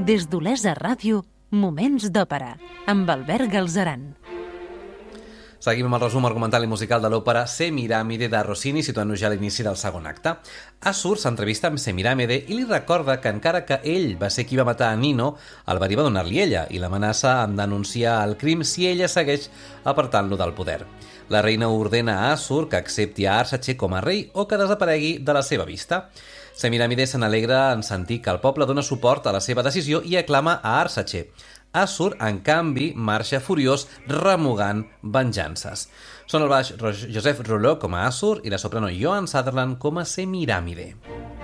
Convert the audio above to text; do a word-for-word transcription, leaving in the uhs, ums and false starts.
Des d'Olesa Ràdio, Moments d'Òpera, amb Albert Galzeran. Seguim amb el resum argumental i musical de l'òpera Semiramide de Rossini, situant-nos ja a l'inici del segon acte. Assur s'entrevista amb Semiramide i li recorda que encara que ell va ser qui va matar a Nino, el verí va donar-li ella i l'amenaça amb denunciar el crim si ella segueix apartant-lo del poder. La reina ordena a Assur que accepti a Arsace com a rei o que desaparegui de la seva vista. Semiramide se n'alegra en sentir que el poble dona suport a la seva decisió i aclama a Arsace. Assur, en canvi, marxa furiós, remugant venjances. Són el baix Joseph Rouleau com a Assur i la soprano Joan Sutherland com a Semiramide.